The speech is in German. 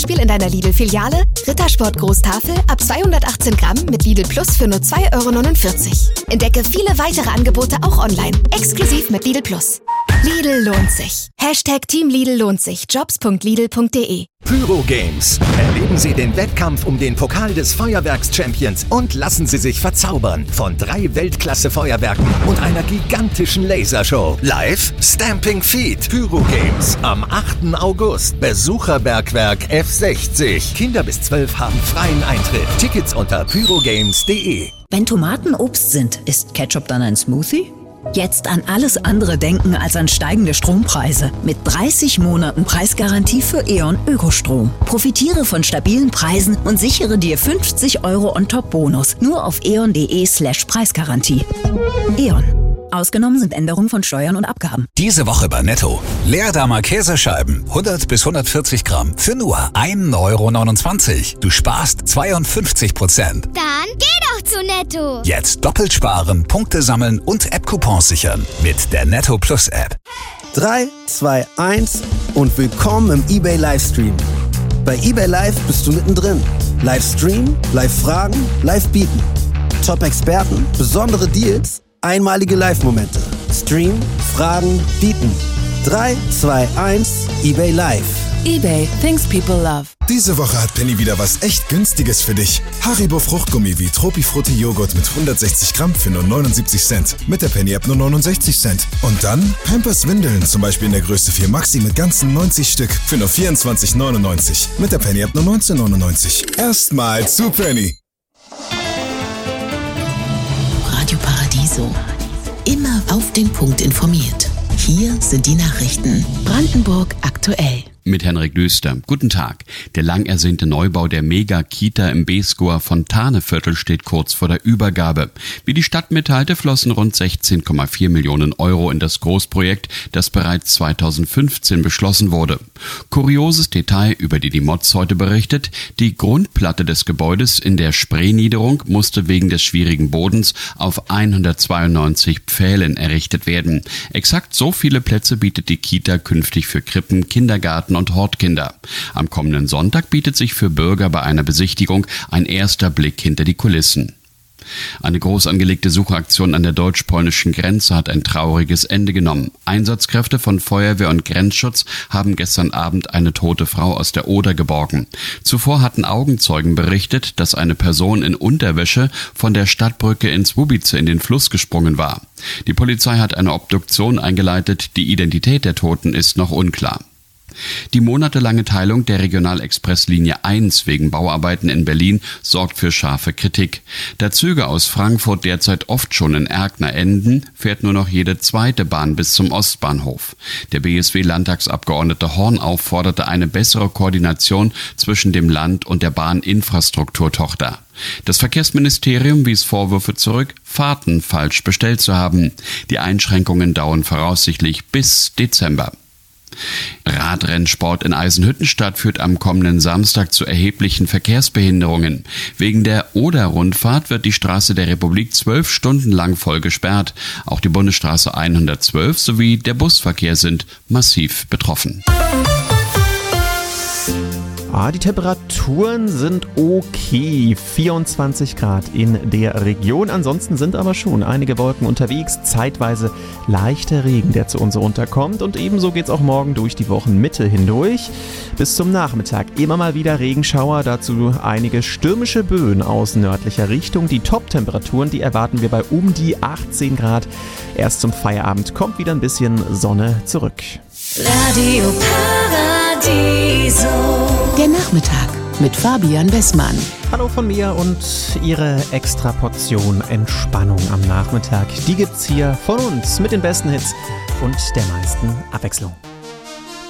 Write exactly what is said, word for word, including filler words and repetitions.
Beispiel in deiner Lidl-Filiale Rittersport Großtafel ab zweihundertachtzehn Gramm mit Lidl Plus für nur zwei Euro neunundvierzig. Entdecke viele weitere Angebote auch online, exklusiv mit Lidl Plus. Lidl lohnt sich. Hashtag Team Lidl lohnt sich. Jobs punkt lidl punkt de. Pyro Games. Erleben Sie den Wettkampf um den Pokal des Feuerwerks-Champions und lassen Sie sich verzaubern von drei Weltklasse-Feuerwerken und einer gigantischen Lasershow. Live Stamping Feet. Pyro Games am achten August. Besucherbergwerk F sechzig. Kinder bis zwölf haben freien Eintritt. Tickets unter pyrogames punkt de. Wenn Tomaten Obst sind, ist Ketchup dann ein Smoothie? Jetzt an alles andere denken als an steigende Strompreise. Mit dreißig Monaten Preisgarantie für E.ON Ökostrom. Profitiere von stabilen Preisen und sichere dir fünfzig Euro on-top-Bonus. Nur auf eon.de slash Preisgarantie. E.ON. Ausgenommen sind Änderungen von Steuern und Abgaben. Diese Woche bei Netto. Leerdammer Käsescheiben, hundert bis hundertvierzig Gramm, für nur ein Euro neunundzwanzig. Du sparst zweiundfünfzig Prozent. Dann geh doch zu Netto. Jetzt doppelt sparen, Punkte sammeln und App-Coupons sichern. Mit der Netto Plus App. drei, zwei, eins und willkommen im eBay Livestream. Bei eBay Live bist du mittendrin. Livestream, Live-Fragen, Live-Bieten. Top-Experten, besondere Deals, einmalige Live-Momente. Stream, Fragen, Bieten. drei, zwei, eins, eBay Live. eBay, things people love. Diese Woche hat Penny wieder was echt Günstiges für dich. Haribo Fruchtgummi wie Tropifrutti Joghurt mit hundertsechzig Gramm für nur neunundsiebzig Cent. Mit der Penny-App nur neunundsechzig Cent. Und dann Pampers Windeln, zum Beispiel in der Größe vier Maxi mit ganzen neunzig Stück für nur vierundzwanzig neunundneunzig. Mit der Penny-App nur neunzehn neunundneunzig. Erstmal zu Penny. Radio Paradiso. Immer auf den Punkt informiert. Hier sind die Nachrichten. Brandenburg aktuell. Mit Henrik Düster. Guten Tag. Der lang ersehnte Neubau der Mega-Kita im Beeskower Fontaneviertel steht kurz vor der Übergabe. Wie die Stadt mitteilte, flossen rund sechzehn Komma vier Millionen Euro in das Großprojekt, das bereits zweitausendfünfzehn beschlossen wurde. Kurioses Detail, über die die Moz heute berichtet: Die Grundplatte des Gebäudes in der Spreeniederung musste wegen des schwierigen Bodens auf hundertzweiundneunzig Pfählen errichtet werden. Exakt so viele Plätze bietet die Kita künftig für Krippen, Kindergarten und Hortkinder. Am kommenden Sonntag bietet sich für Bürger bei einer Besichtigung ein erster Blick hinter die Kulissen. Eine groß angelegte Suchaktion an der deutsch-polnischen Grenze hat ein trauriges Ende genommen. Einsatzkräfte von Feuerwehr und Grenzschutz haben gestern Abend eine tote Frau aus der Oder geborgen. Zuvor hatten Augenzeugen berichtet, dass eine Person in Unterwäsche von der Stadtbrücke in Słubice in den Fluss gesprungen war. Die Polizei hat eine Obduktion eingeleitet. Die Identität der Toten ist noch unklar. Die monatelange Teilung der Regionalexpresslinie eins wegen Bauarbeiten in Berlin sorgt für scharfe Kritik. Da Züge aus Frankfurt derzeit oft schon in Erkner enden, fährt nur noch jede zweite Bahn bis zum Ostbahnhof. Der B S W-Landtagsabgeordnete Horn aufforderte eine bessere Koordination zwischen dem Land und der Bahninfrastrukturtochter. Das Verkehrsministerium wies Vorwürfe zurück, Fahrten falsch bestellt zu haben. Die Einschränkungen dauern voraussichtlich bis Dezember. Radrennsport in Eisenhüttenstadt führt am kommenden Samstag zu erheblichen Verkehrsbehinderungen. Wegen der Oder-Rundfahrt wird die Straße der Republik zwölf Stunden lang voll gesperrt. Auch die Bundesstraße hundertzwölf sowie der Busverkehr sind massiv betroffen. Ah, die Temperaturen sind okay, vierundzwanzig Grad in der Region. Ansonsten sind aber schon einige Wolken unterwegs, zeitweise leichter Regen, der zu uns runterkommt. Und ebenso geht es auch morgen durch die Wochenmitte hindurch. Bis zum Nachmittag immer mal wieder Regenschauer, dazu einige stürmische Böen aus nördlicher Richtung. Die Top-Temperaturen, die erwarten wir bei um die achtzehn Grad. Erst zum Feierabend kommt wieder ein bisschen Sonne zurück. Radio Paradiso. Der Nachmittag mit Fabian Bessmann. Hallo von mir und Ihre extra Portion Entspannung am Nachmittag. Die gibt's hier von uns mit den besten Hits und der meisten Abwechslung.